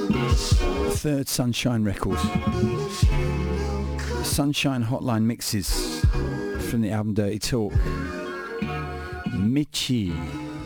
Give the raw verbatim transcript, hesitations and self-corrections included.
Third Sunshine record. Sunshine Hotline mixes from the album Dirty Talk. Michi.